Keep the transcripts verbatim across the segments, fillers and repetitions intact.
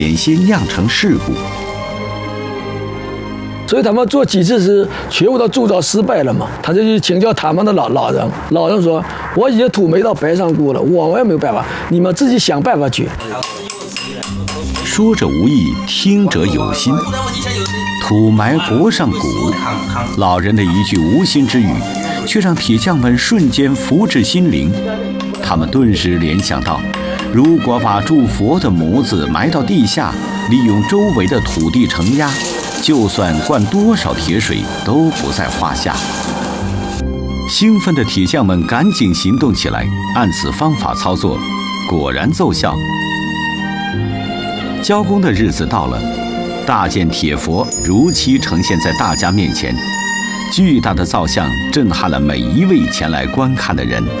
险些酿成事故。 所以他们做几次是全部都铸造失败了嘛？他就去请教他们的老老人，老人说：“我已经土没到白上锅了，我也没有办法，你们自己想办法去。” 说者无意，听者有心。土埋国上骨，老人的一句无心之语，却让铁匠们瞬间福至心灵。他们顿时联想到，如果把铸佛的模子埋到地下，利用周围的土地承压，就算灌多少铁水都不在话下。兴奋的铁匠们赶紧行动起来，按此方法操作，果然奏效。交工的日子到了，大件铁佛如期呈现在大家面前，巨大的造像震撼了每一位前来观看的人。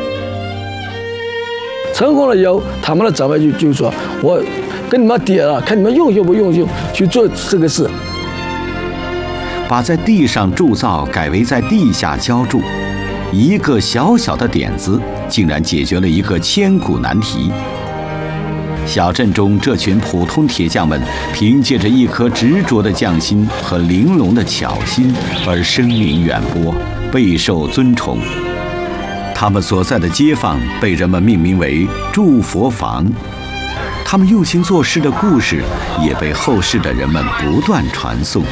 成功了以后，他们的长辈就就说：“我跟你们爹了，看你们用心不用心去做这个事。” 把在地上铸造改为在地下浇铸，一个小小的点子，竟然解决了一个千古难题。小镇中这群普通铁匠们，凭借着一颗执着的匠心和玲珑的巧心，而声名远播，备受尊崇。他们所在的街坊被人们命名为铸佛坊，他们用心做事的故事也被后世的人们不断传颂。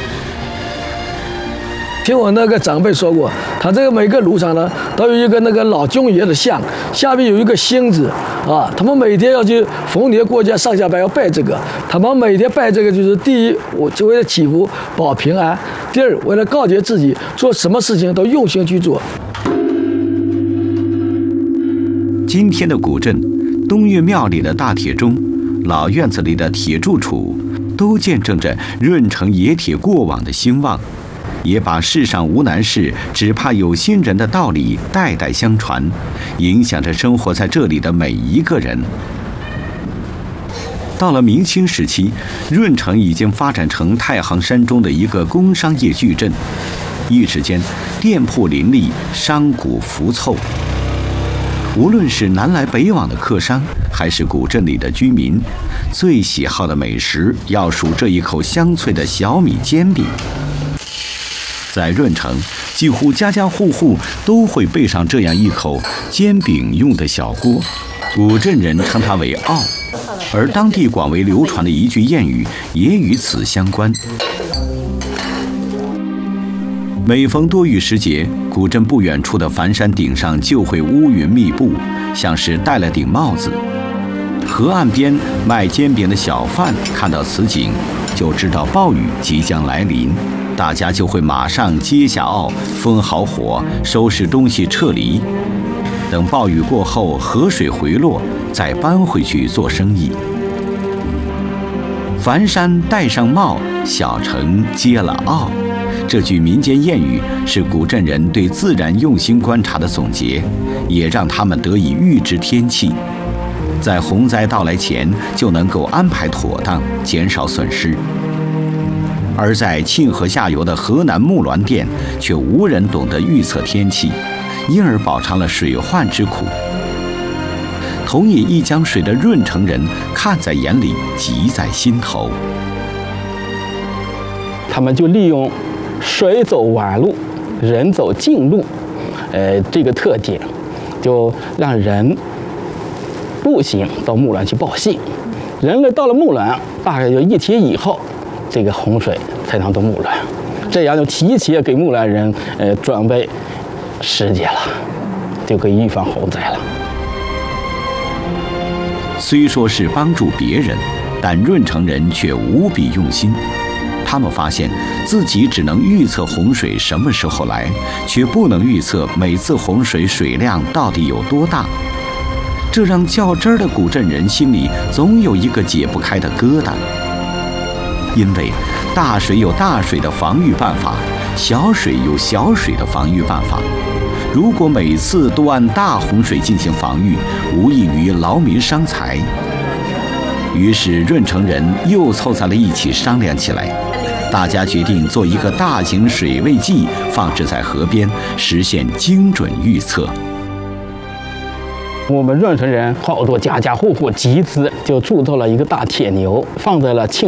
听我那个长辈说过，他这个每个炉厂呢都有一个那个老君爷的像，下面有一个星子啊。他们每天要去逢年过节上下班要拜这个，他们每天拜这个就是第一，我就为了祈福保平安；第二，为了告诫自己做什么事情都用心去做。 今天的古镇，东岳庙里的大铁钟，老院子里的铁柱杵，都见证着润城冶铁过往的兴旺。也把世上无难事，只怕有心人的道理代代相传，影响着生活在这里的每一个人。到了明清时期，润城已经发展成太行山中的一个工商业巨镇，一时间店铺林立，商贾浮凑。无论是南来北往的客商，还是古镇里的居民，最喜好的美食要数这一口香脆的小米煎饼。在润城，几乎家家户户都会备上这样一口煎饼用的小锅，古镇人称它为奥，而当地广为流传的一句谚语也与此相关。每逢多雨时节，古镇不远处的繁山顶上就会乌云密布，像是戴了顶帽子。河岸边卖煎饼的小贩看到此景，就知道暴雨即将来临，大家就会马上接下袄，封好火，收拾东西撤离。等暴雨过后，河水回落，再搬回去做生意。繁山戴上帽，小城接了袄。这句民间谚语是古镇人对自然用心观察的总结，也让他们得以预知天气，在洪灾到来前就能够安排妥当，减少损失。而在沁河下游的河南木滦店，却无人懂得预测天气，因而饱尝了水患之苦。同饮一江水的润城人看在眼里，急在心头。 他们就利用水走弯路，人走近路，呃，这个特点，就让人步行到木滦去报信。人类到了木滦，大概就一天以后，这个洪水才能到木滦，这样就提前给木滦人呃准备时间了，就可以预防洪灾了。 虽说是帮助别人，但润城人却无比用心。他们发现自己只能预测洪水什么时候来，却不能预测每次洪水水量到底有多大。这让较真儿的古镇人心里总有一个解不开的疙瘩。因为大水有大水的防御办法，小水有小水的防御办法。如果每次都按大洪水进行防御，无异于劳民伤财。于是润城人又凑在了一起商量起来，大家决定做一个大型水位计，放置在河边，实现精准预测。 我们润城人好多家家户户集资，就铸造了一个大铁牛，放在了沁